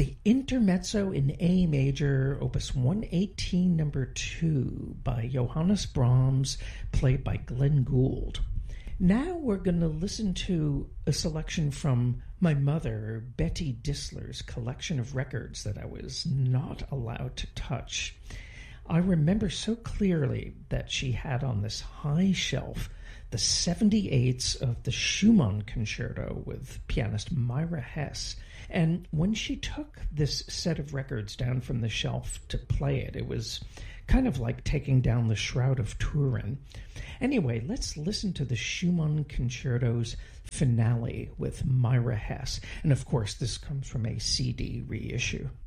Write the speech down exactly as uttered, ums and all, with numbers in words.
the Intermezzo in A major, opus one eighteen, number two, by Johannes Brahms, played by Glenn Gould. Now we're going to listen to a selection from my mother, Betty Disler's collection of records that I was not allowed to touch. I remember so clearly that she had on this high shelf the seventy-eights of the Schumann Concerto with pianist Myra Hess. And when she took this set of records down from the shelf to play it, it was kind of like taking down the Shroud of Turin. Anyway, let's listen to the Schumann Concerto's finale with Myra Hess. And of course, this comes from a C D reissue.